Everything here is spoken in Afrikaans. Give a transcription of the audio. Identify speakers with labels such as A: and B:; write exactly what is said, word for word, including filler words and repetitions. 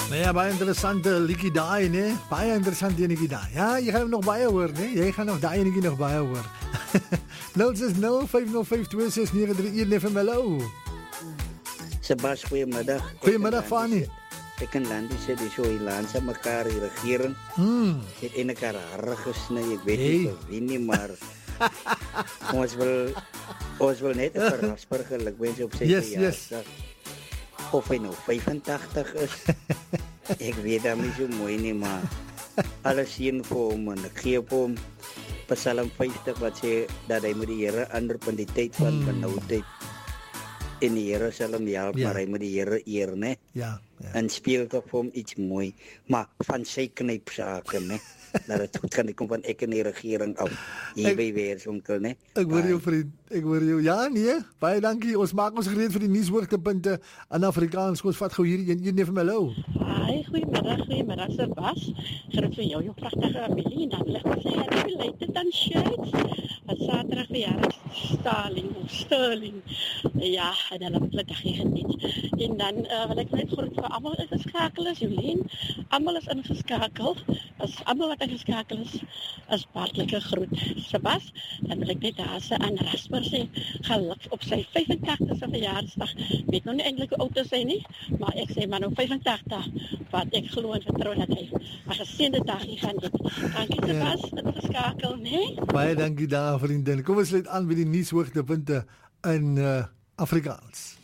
A: Nou ja, baie interessante liedjie daai, né? Baie interessante enetjie daai. Ja, jy gaan hom nog baie hoor, né? Jy gaan nog daai enetjie nog baie hoor. nul ses nul vyf nul vyf twee ses nege drie een F M L.
B: Sebas, goeiemiddag.
A: Goeiemiddag, Fanny.
B: Ek en Landy sê die so Ierland se mekaar die regering.
A: Mm.
B: Het in mekaar harrig gesny, ek weet
A: Hey.
B: nie wie nie, maar ons wil ons wil net 'n verrasper geluk wens op sy
A: Yes, yes.
B: verjaarsdag. Of hy nou vyfentagtig is. Ek weet dat nie so mooi nie, maar alles sien vir hom en ek gee op hom Psalm vyftig wat sê dat hy moet die Here aanroep in die tyd van
A: Mm.
B: benoudheid. En die Here sal hom help,
A: Ja.
B: maar hy moet die Here eer, né?
A: Ja, ja.
B: En speel toch vir hom iets mooi, maar van sy knypsake, né? Dat het goed kan die kom van ek en die regering af. Hier
A: Ek-
B: by Weerswinkel, né?
A: Ek hoor jou
B: Bye.
A: vriend, ek hoor jou. Ja, nee, baie dankie. Ons maak ons gereed vir die nuushoogtepunte in Afrikaans. Ons vat gou hierdie een een F M L.
C: Hi, goeiemiddag, goeiemiddag, Sebas. Groet vir jou, jou prachtige familie. En dan lig ons sê, het beleid dan shades. Wat zaterdag verjaardag Stalin of Sterling. Ja, en dan heb ik dag geniet. En dan uh, wil ik net groet voor allemaal ingeschakeld is. Jolien, allemaal is ingeschakeld. Als allemaal wat ingeschakeld is, is hartelijke groet. Sebas, dan wil ik net daar ze aan Rasper sê, geluk op zijn vyfentagtigste verjaarsdag. Ik weet nog niet eindelijk hoe oud is hij niet, maar ik zeg maar nog vyfentagtig. Wat ik geloof en vertrouw dat hij een geseënde dag hier gaan dit. Dankie Sebas, ingeschakeld, nee?
A: Baie dankie daar, vriendin. Kom ons sluit aan by die nuushoogtepunte in uh, Afrikaans.